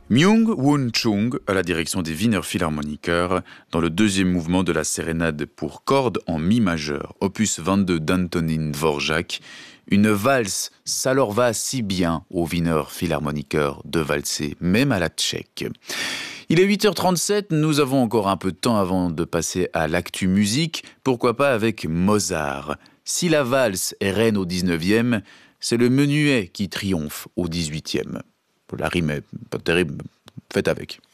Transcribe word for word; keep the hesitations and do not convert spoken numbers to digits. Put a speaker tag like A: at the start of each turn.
A: Myung-Whun Chung à la direction des Wiener Philharmoniker dans le deuxième mouvement de la sérénade pour cordes en mi majeur, opus vingt-deux d'Antonín Dvořák. Une valse, ça leur va si bien aux Wiener Philharmoniker de valser, même à la tchèque. Il est huit heures trente-sept, nous avons encore un peu de temps avant de passer à l'actu musique, pourquoi pas avec Mozart. Si la valse est reine au dix-neuvième, c'est le menuet qui triomphe au dix-huitième. La rime est pas terrible, faites avec.